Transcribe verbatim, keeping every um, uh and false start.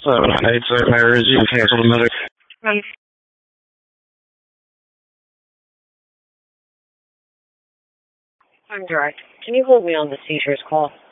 Seven eight six Marriage, you can cancel the medic. Um, I'm direct. Can you hold me on the seizures call?